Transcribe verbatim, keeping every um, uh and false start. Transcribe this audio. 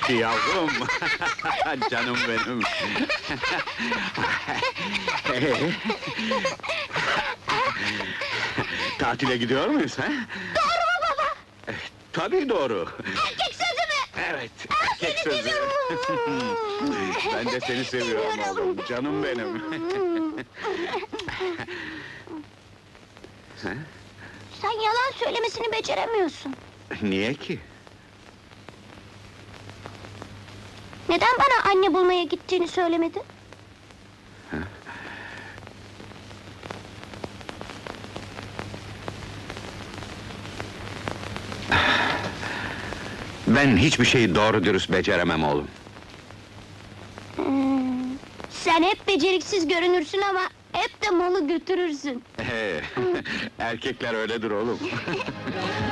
Yavrum! Canım benim! Tatile gidiyor muyuz, ha? Doğru mu baba? Eh, Tabii doğru! Erkek sözü mü? Evet, erkek sözü! Ben de seni seviyorum oğlum, canım benim! Ha? Sen yalan söylemesini beceremiyorsun. Niye ki? Neden bana anne bulmaya gittiğini söylemedin? Ben hiçbir şeyi doğru dürüst beceremem oğlum. Hmm, sen hep beceriksiz görünürsün ama hep de malı götürürsün. Ee, Erkekler öyledir oğlum.